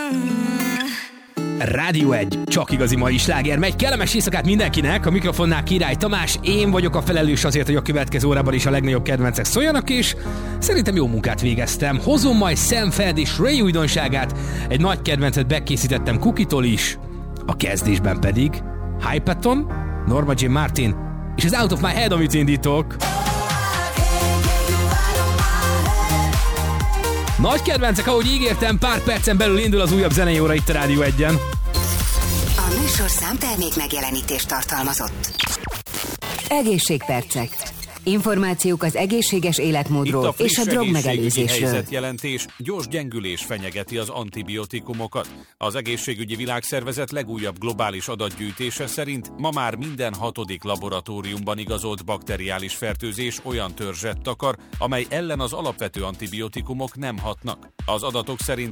Rádió 1, csak igazi mai sláger megy. Kellemes éjszakát mindenkinek, a mikrofonnál Király Tamás. Én vagyok a felelős azért, hogy a következő órában is a legnagyobb kedvencek szóljanak, és szerintem jó munkát végeztem. Hozom majd Sam Feld és Ray újdonságát, egy nagy kedvencet bekészítettem Kukitól is, a kezdésben pedig Hypaton, Norma J. Martin és az Out of My Head, amit indítok. Nagy kedvencek, ahogy ígértem, pár percen belül indul az újabb zenei óra itt a Rádió 1-en. A műsor számtermék megjelenítést tartalmazott. Egészségpercek. Információk az egészséges életmódról és a drogmegelőzésről. Helyzetjelentés, gyors gyengülés fenyegeti az antibiotikumokat. Az Egészségügyi Világszervezet legújabb globális adatgyűjtése szerint ma már minden 6. laboratóriumban igazolt bakteriális fertőzés olyan törzset takar, amely ellen az alapvető antibiotikumok nem hatnak. Az adatok szerint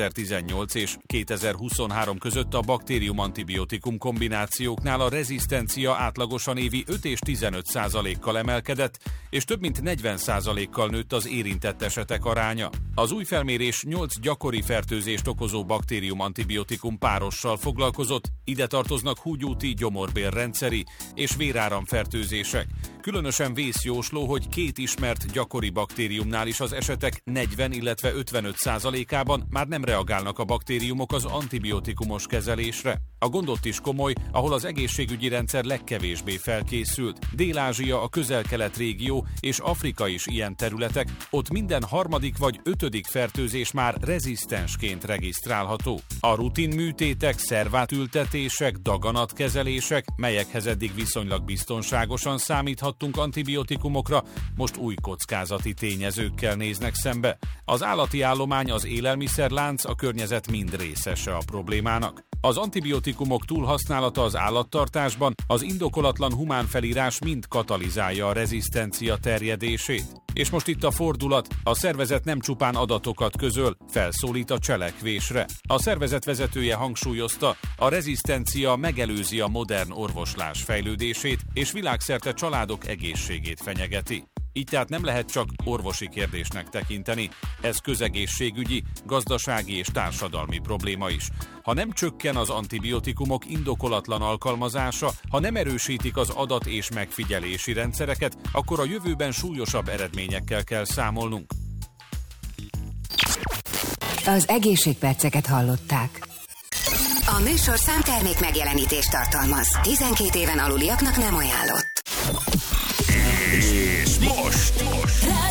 2018 és 2023 között a baktérium-antibiotikum kombinációknál a rezisztencia átlagosan évi 5 és 15%-kal emelkedett, és több mint 40%-kal nőtt az érintett esetek aránya. Az új felmérés 8 gyakori fertőzést okozó baktérium-antibiotikum párossal foglalkozott, ide tartoznak húgyúti, gyomorbélrendszeri és véráramfertőzések. Különösen vészjósló, hogy 2 ismert gyakori baktériumnál is az esetek 40, illetve 55%-ában már nem reagálnak a baktériumok az antibiotikumos kezelésre. A gond ott is komoly, ahol az egészségügyi rendszer legkevésbé felkészült. Dél-Ázsia, a Közel-Kelet régió és Afrika is ilyen területek, ott minden 3. vagy 5. fertőzés már rezisztensként regisztrálható. A rutin műtétek, szervátültetések, daganatkezelések, melyekhez eddig viszonylag biztonságosan számíthattunk antibiotikumokra, most új kockázati tényezőkkel néznek szembe. Az állati állomány, az élelmiszerlánc, a környezet mind részese a problémának. Az antibiotikumok túlhasználata az állattartásban, az indokolatlan humán felírás mind katalizálja a rezisztencia terjedését. És most itt a fordulat, a szervezet nem csupán adatokat közöl, felszólít a cselekvésre. A szervezet vezetője hangsúlyozta, a rezisztencia megelőzi a modern orvoslás fejlődését, és világszerte családok egészségét fenyegeti. Így tehát nem lehet csak orvosi kérdésnek tekinteni, ez közegészségügyi, gazdasági és társadalmi probléma is. Ha nem csökken az antibiotikumok indokolatlan alkalmazása, ha nem erősítik az adat- és megfigyelési rendszereket, akkor a jövőben súlyosabb eredményekkel kell számolnunk. Az egészségperceket hallották. A műsor számtermék megjelenítést tartalmaz. 12 éven aluliaknak nem ajánlott. És most